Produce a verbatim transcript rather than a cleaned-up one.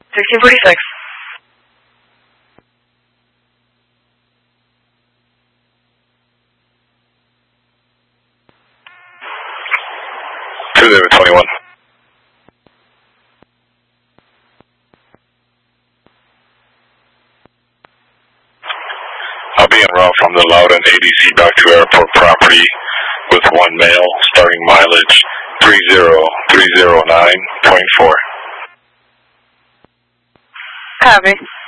sixteen forty-six. two zero twenty-one. I'll be en route from the Loudon A D C back to airport property with one mail, starting mileage three zero three zero nine point four. Copy.